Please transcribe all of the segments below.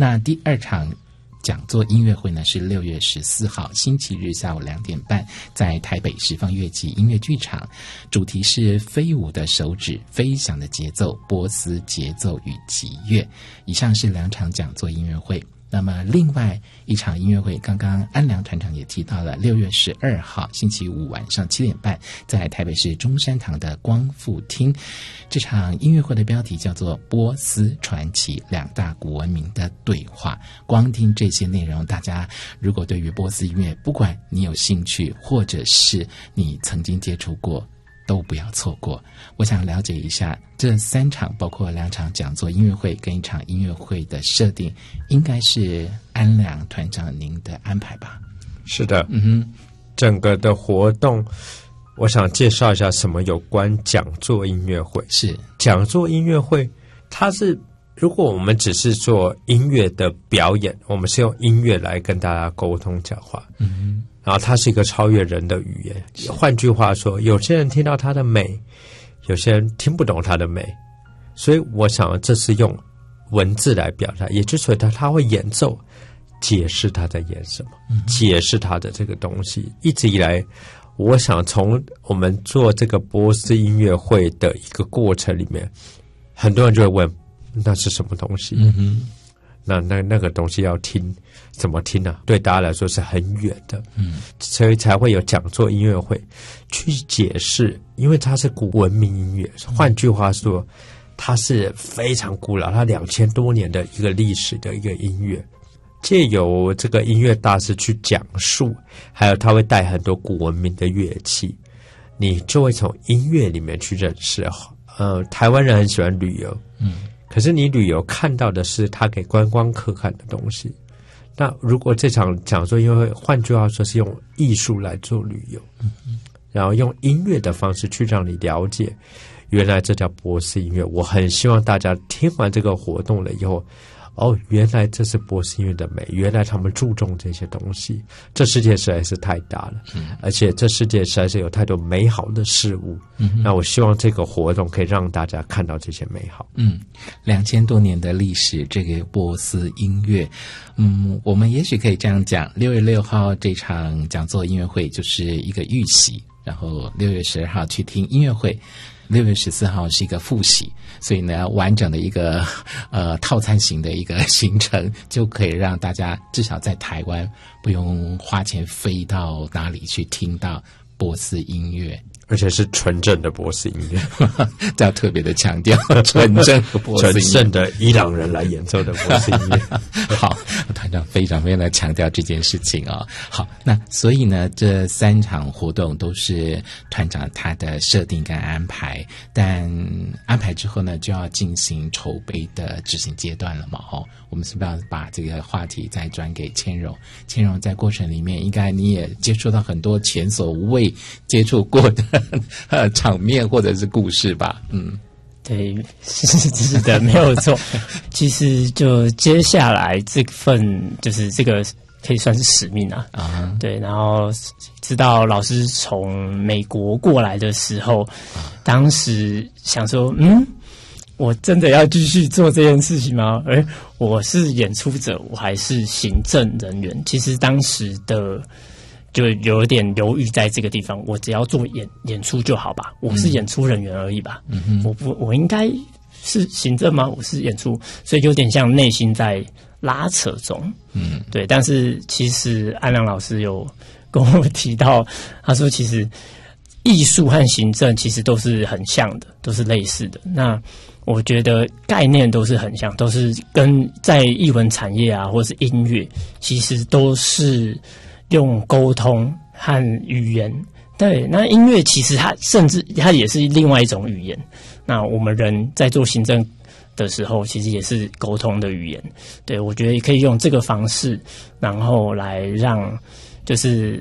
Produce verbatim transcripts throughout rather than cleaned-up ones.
那第二场讲座音乐会呢是六月十四号星期日下午两点半，在台北十方乐集音乐剧场，主题是飞舞的手指，飞翔的节奏，波斯节奏与吉乐。以上是两场讲座音乐会。那么另外一场音乐会，刚刚安良团长也提到了，六月十二号星期五晚上七点半，在台北市中山堂的光复厅。这场音乐会的标题叫做《波斯传奇：两大古文明的对话》。光听这些内容，大家如果对于波斯音乐，不管你有兴趣，或者是你曾经接触过，都不要错过。我想了解一下这三场，包括两场讲座音乐会跟一场音乐会的设定，应该是安良团长您的安排吧？ 是的， 嗯哼， 整个的活动，我想介绍一下什么有关讲座音乐会。是讲座音乐会，它是如果我们只是做音乐的表演，我们是用音乐来跟大家沟通讲话，嗯哼。然后它是一个超越人的语言，换句话说，有些人听到它的美，有些人听不懂它的美，所以我想这是用文字来表达，也就是说他他会演奏，解释他在演什么，解释他的这个东西。一直以来，我想从我们做这个波斯音乐会的一个过程里面，很多人就会问，那是什么东西？嗯哼。那那那个东西要听，怎么听呢？对大家来说是很远的，嗯，所以才会有讲座音乐会去解释，因为它是古文明音乐，换句话说，它是非常古老，它两千多年的一个历史的一个音乐，借由这个音乐大师去讲述，还有他会带很多古文明的乐器，你就会从音乐里面去认识。呃，台湾人很喜欢旅游，嗯。可是你旅游看到的是他给观光客看的东西，那如果这场讲座因为换句话说是用艺术来做旅游，嗯，然后用音乐的方式去让你了解原来这叫波斯音乐。我很希望大家听完这个活动了以后，哦，原来这是波斯音乐的美，原来他们注重这些东西。这世界实在是太大了，嗯，而且这世界实在是有太多美好的事物，嗯，那我希望这个活动可以让大家看到这些美好。 嗯，两千多年的历史，这个波斯音乐，嗯，我们也许可以这样讲，六月六号这场讲座音乐会就是一个预习，然后六月十二号去听音乐会，六月十四号是一个复习，所以呢，完整的一个呃套餐型的一个行程，就可以让大家至少在台湾不用花钱飞到哪里去听到波斯音乐。 而且是纯正的波斯音乐， 这要特别的强调，纯正的波斯音乐， 纯正的伊朗人来演奏的波斯音乐。 好，团长非常非常的强调这件事情啊、哦。好，那所以呢，这三场活动都是团长他的设定跟安排，但安排之后呢，就要进行筹备的执行阶段了嘛。哦，我们是不是要把这个话题再转给千荣？千荣在过程里面，应该你也接触到很多前所未接触过的。呃，场面或者是故事吧，嗯， 对，是是的，没有错。其实就接下来这份就是这个可以算是使命啊，啊，对。然后知道老师从美国过来的时候，啊、当时想说，嗯，我真的要继续做这件事情吗？而我是演出者，我还是行政人员？其实当时的。就有点犹豫在这个地方，我只要做演演出就好吧，我是演出人员而已吧，嗯、我不我应该是行政吗？我是演出，所以有点像内心在拉扯中，嗯，对。但是其实安良老师有跟我提到，他说其实艺术和行政其实都是很像的，都是类似的。那我觉得概念都是很像，都是跟在艺文产业啊，或是音乐，其实都是。用沟通和语言，对，那音乐其实它甚至它也是另外一种语言。那我们人在做行政的时候，其实也是沟通的语言。对，我觉得也可以用这个方式，然后来让就是。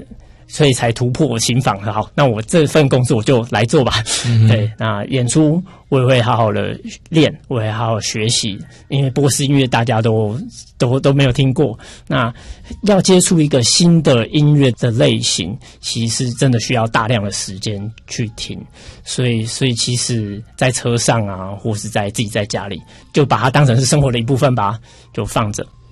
所以才突破心防。好，那我这份工作我就来做吧。嗯、对，那演出我也会好好的练，我也好好学习，因为波斯音乐大家都都都没有听过。那要接触一个新的音乐的类型，其实真的需要大量的时间去听。所以，所以其实在车上啊，或是在自己在家里，就把它当成是生活的一部分吧，就放着。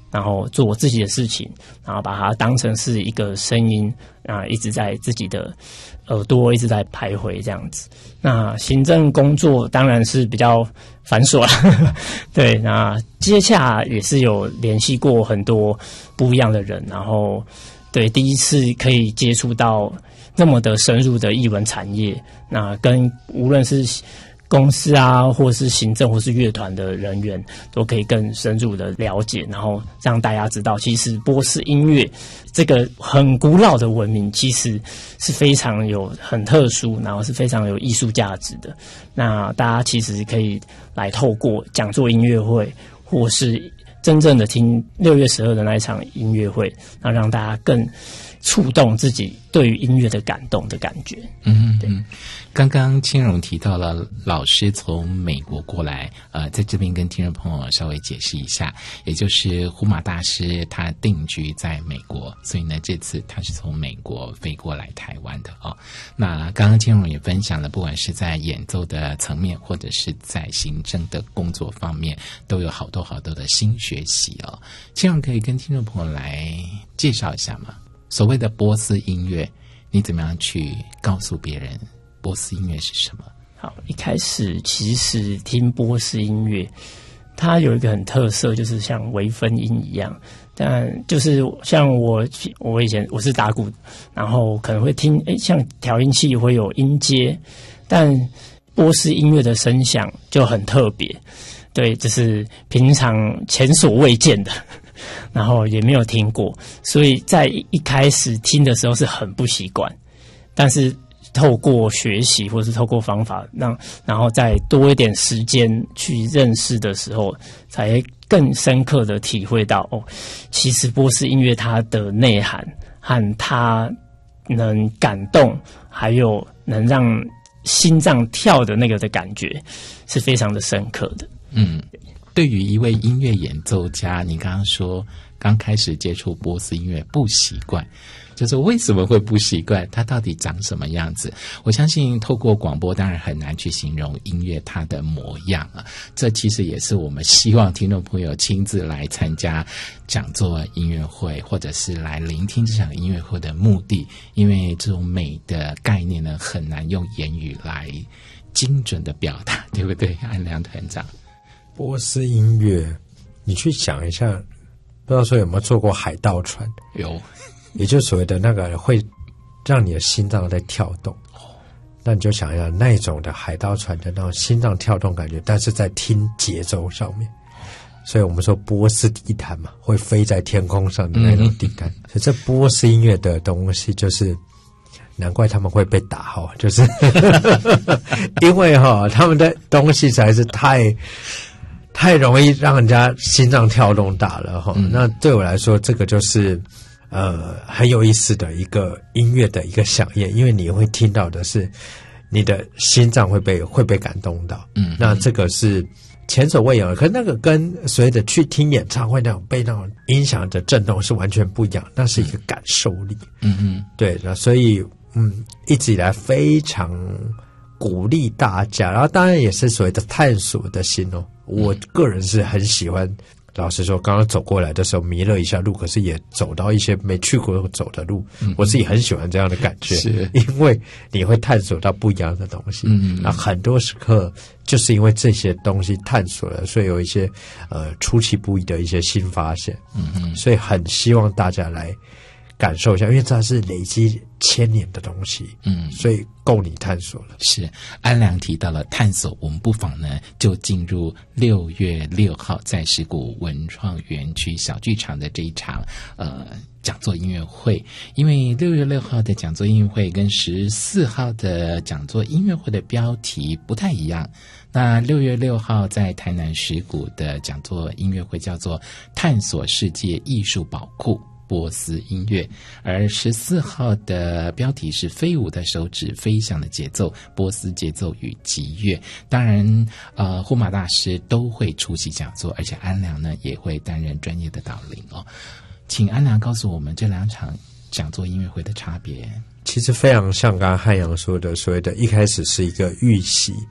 然后做我自己的事情，然后把它当成是一个声音啊，一直在自己的耳朵一直在徘徊这样子。那行政工作当然是比较繁琐了，对，那接洽也是有联系过很多不一样的人，然后对第一次可以接触到那么的深入的艺文产业，那跟无论是公司啊，或是行政或是乐团的人员都可以更深入的了解，然后让大家知道其实波斯音乐这个很古老的文明其实是非常有很特殊，然后是非常有艺术价值的。那大家其实可以来透过讲座音乐会，或是真正的听六月十二的那一场音乐会，那让大家更触动自己对于音乐的感动的感觉。 嗯嗯，刚刚青蓉提到了老师从美国过来，呃，在这边跟听众朋友稍微解释一下，也就是胡马大师他定居在美国，所以呢，这次他是从美国飞过来台湾的哦。那刚刚青蓉也分享了，不管是在演奏的层面，或者是在行政的工作方面，都有好多好多的新学习哦。青蓉可以跟听众朋友来介绍一下吗？所谓的波斯音乐，你怎么样去告诉别人波斯音乐是什么？ 好，一开始其实听波斯音乐，它有一个很特色，就是像微分音一样。但就是像我，我以前我是打鼓，然后可能会听，诶，像调音器会有音阶，但波斯音乐的声响就很特别，对，就是平常前所未见的。然后也没有听过，所以在一开始听的时候是很不习惯，但是透过学习或是透过方法让，然后再多一点时间去认识的时候，才更深刻的体会到哦，其实波斯音乐它的内涵和它能感动，还有能让心脏跳的那个的感觉是非常的深刻的。 嗯。对于一位音乐演奏家，你刚刚说刚开始接触波斯音乐不习惯，就是为什么会不习惯？它到底长什么样子？我相信透过广播当然很难去形容音乐它的模样啊。这其实也是我们希望听众朋友亲自来参加讲座音乐会，或者是来聆听这场音乐会的目的。因为这种美的概念呢，很难用言语来精准的表达，对不对？安良团长。 波斯音乐，你去想一下，不知道说有没有坐过海盗船？ 有， 也就是所谓的那个会让你的心脏在跳动。那你就想一下那种的海盗船的那种心脏跳动感觉，但是在听节奏上面。所以我们说波斯地毯嘛，会飞在天空上的那种地毯。嗯、所以这波斯音乐的东西就是。难怪他们会被打哈，就是因为哈他们的东西实在是太太容易让人家心脏跳动大了哈。嗯、那对我来说，这个就是呃很有意思的一个音乐的一个响应，因为你会听到的是你的心脏会被会被感动到。嗯，那这个是前所未有的，可是那个跟所谓的去听演唱会那种被那种音响的震动是完全不一样，那是一个感受力。嗯嗯，对，那所以。嗯，一直以来非常鼓励大家，然后当然也是所谓的探索的心哦。我个人是很喜欢，老实说，刚刚走过来的时候迷了一下路，可是也走到一些没去过走的路，嗯、我自己很喜欢这样的感觉，是因为你会探索到不一样的东西。嗯，那很多时刻就是因为这些东西探索了，所以有一些呃出其不意的一些新发现。嗯嗯，所以很希望大家来。感受一下，因为这是累积千年的东西，嗯，所以够你探索了。 是安良提到了探索，我们不妨呢就进入六月六号在石鼓文创园区小剧场的这一场呃讲座音乐会。因为六月六号的讲座音乐会跟十四号的讲座音乐会的标题不太一样。那六月六号在台南石鼓的讲座音乐会叫做探索世界艺术宝库波斯音乐，而十四号的标题是飞舞的手指，飞翔的节奏，波斯节奏与吉乐。当然呃，胡马大师都会出席讲座，而且安良呢也会担任专业的导领哦。请安良告诉我们这两场讲座音乐会的差别。 其实非常像刚刚汉阳说的，所谓的一开始是一个预习，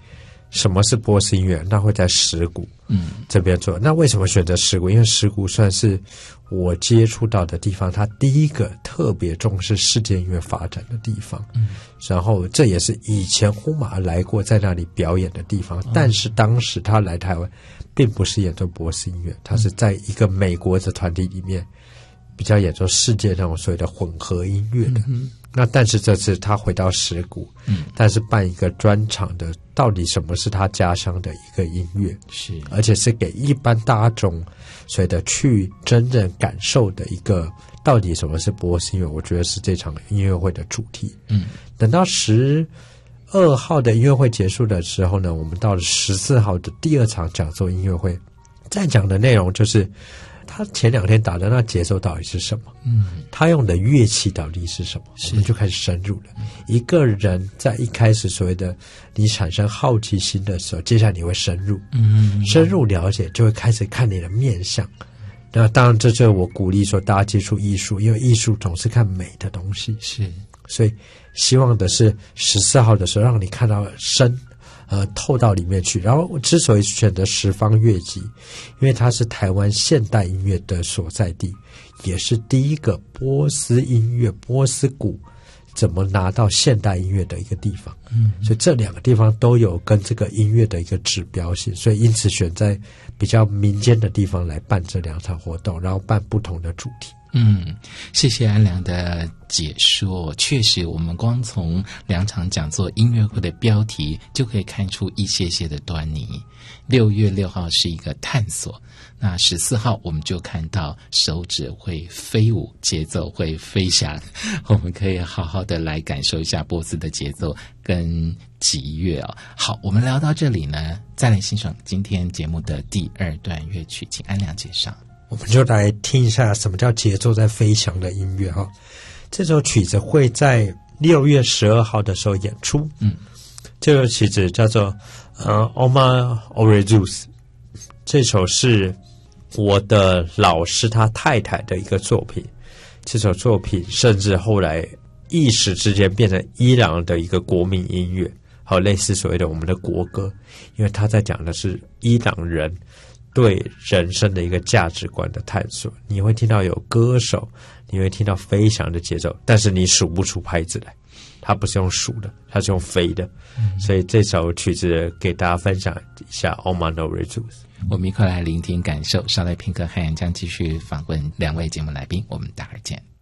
什么是波斯音乐？那会在石鼓嗯这边做。那为什么选择石鼓？因为石鼓算是我接触到的地方，它第一个特别重视世界音乐发展的地方。嗯，然后这也是以前呼马来过在那里表演的地方，嗯、但是当时他来台湾，并不是演奏波斯音乐，他是在一个美国的团体里面比较演奏世界那种所谓的混合音乐的。嗯，那但是这次他回到石鼓，嗯，但是办一个专场的，到底什么是他家乡的一个音乐， 是， 而且是给一般大众所谓的去真正感受的一个，到底什么是波斯音乐？我觉得是这场音乐会的主题。嗯，等到十二号的音乐会结束的时候呢，我们到了十四号的第二场讲座音乐会，在讲的内容就是他前两天打的那节奏到底是什么？嗯，他用的乐器到底是什么？我们就开始深入了。嗯、一个人在一开始所谓的你产生好奇心的时候，接下来你会深入，嗯，深入了解，就会开始看你的面相。那当然，这就是我鼓励说大家接触艺术，因为艺术总是看美的东西， 是， 所以希望的是十四号的时候让你看到深。呃，透到里面去。然后我之所以选择十方乐集，因为它是台湾现代音乐的所在地，也是第一个波斯音乐、波斯鼓怎么拿到现代音乐的一个地方。嗯，所以这两个地方都有跟这个音乐的一个指标性，所以因此选在比较民间的地方来办这两场活动，然后办不同的主题。 嗯，谢谢安良的解说。确实，我们光从两场讲座音乐会的标题就可以看出一些些的端倪。六月六号是一个探索，那十四号我们就看到手指会飞舞，节奏会飞翔，我们可以好好的来感受一下波斯的节奏跟吉乐哦。好，我们聊到这里呢，再来欣赏今天节目的第二段乐曲，请安良介绍。 我们就来听一下什么叫节奏在飞翔的音乐哈。这首曲子会在六月十二号的时候演出。嗯，这个曲子叫做呃 Omar Orezus， 这首是我的老师他太太的一个作品。这首作品甚至后来一时之间变成伊朗的一个国民音乐，还有类似所谓的我们的国歌，因为他在讲的是伊朗人对人生的一个价值观的探索。你会听到有歌手，你会听到飞翔的节奏，但是你数不出拍子来，它不是用数的，它是用飞的。嗯、所以这首曲子给大家分享一下 Omar Orezus。 我们一块来聆听感受，稍待片刻，汉阳将继续访问两位节目来宾，我们待会儿见。